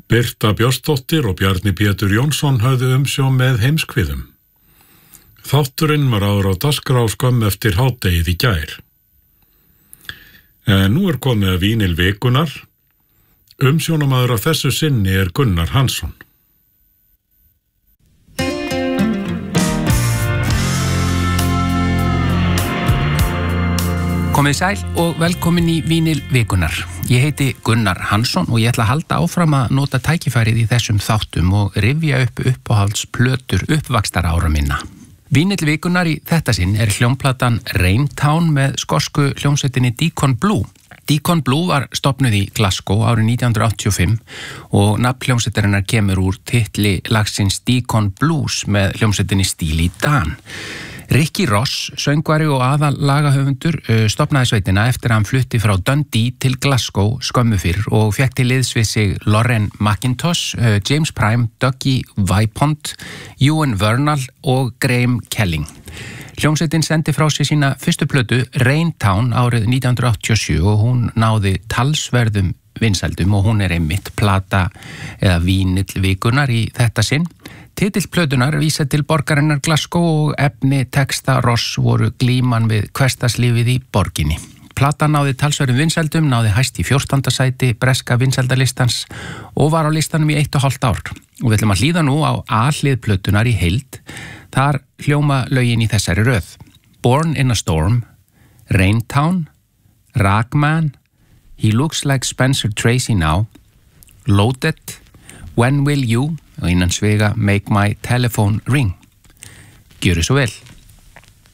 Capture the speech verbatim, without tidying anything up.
Birta Björnsdóttir og Bjarni Pétur Jónsson höfðu umsjón með Heimskviðum. Þátturinn var áður á dagskrá skömm eftir hádegið í gær. En nú er komið að vínil vikunar. Umsjónamaður af þessu sinni er Gunnar Hansson. Komið sæl og velkomin í Vínil vikunar. Ég heiti Gunnar Hansson og ég ætla að halda áfram að nota tækifærið í þessum þáttum og rifja upp uppáhalds plötur uppvaxtar ára minna. Vínil vikunar í þetta sinn er hljómplatan Raintown með skosku hljómsveitinni Deacon Blue. Deacon Blue var stofnuð í Glasgow árið nítján hundruð áttatíu og fimm og nafn hljómsveitarinnar kemur úr titli lagsins Deacon Blues með hljómsveitinni Steely Dan. Ricky Ross, söngvari og aðal lagahöfundur, stofnaði sveitina eftir að hann flutti frá Dundee til Glasgow skömmu fyrr og fekk til liðs við sig Lauren McIntosh, James Prime, Dougie Vaipont, Ewan Vernal og Graham Kelling. Hljómsveitin sendi frá sig sína fyrstu plötu Raintown árið nítján hundruð áttatíu og sjö og hún náði talsverðum vinsældum og hún er einmitt plata eða vínill vikunar í þetta sinn. Titill plötunar vísa til borgarinnar Glasgow og efni texta Ross voru glíman við hversdagslífið í borginni. Platan náði talsverðum vinsældum, náði hæst í fjórtánda sæti breska vinsældalistans og var á listanum í eitt og hálft ár. Og við ætlum að hlýða nú á A-hlið plötunar í heild. Þar hljóma lögin í þessari röð. Born in a Storm, Raintown, Ragman, He Looks Like Spencer Tracy Now, Loaded, When Will You og innan svega Make My Telephone Ring. Gjöru svo vel.